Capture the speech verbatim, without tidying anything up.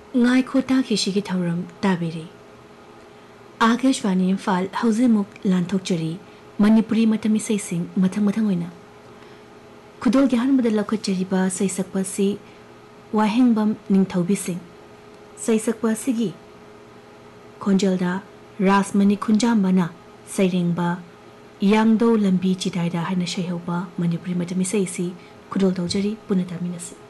ngai khota khishigi thauram tabiri Akashvani Imphal hauzimuk lanthokchari Manipuri matami saising mathang mathang oina Khudol gyan badal lakhachariba saisakpa si wahengbam ningthaubi sing saisakpa sigi khonjalda rasmani khunjambana sairengba yangdo lambi chidaida hana shayhoba Manipuri matami saisi khudol tawjari punataminasi